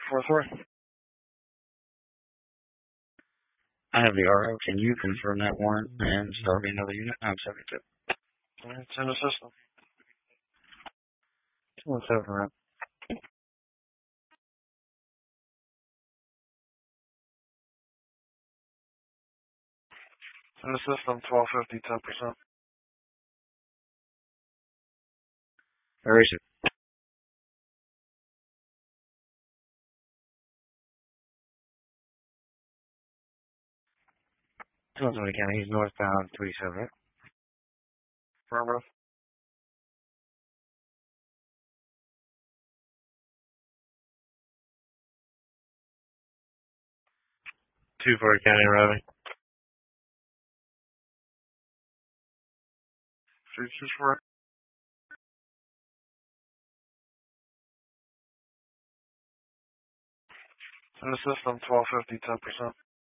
4-3. I have the RO. Can you confirm that warrant and start me another unit? I'm 72. It's in the system. 217 rep. It's in the system, 1250, 10%. Erase it. Tony County, he's northbound 37, right? Affirmative. Fort County, Robbie. 324. It's in the system, 1250, 10%.